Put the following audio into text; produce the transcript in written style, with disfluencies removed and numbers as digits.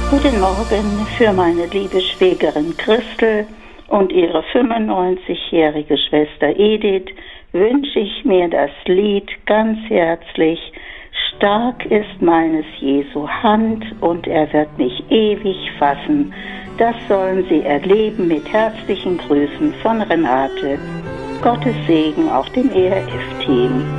Guten Morgen für meine liebe Schwägerin Christel und ihre 95-jährige Schwester Edith wünsche ich mir das Lied ganz herzlich. Stark ist meines Jesu Hand und er wird mich ewig fassen. Das sollen sie erleben mit herzlichen Grüßen von Renate. Gottes Segen auch dem ERF-Team.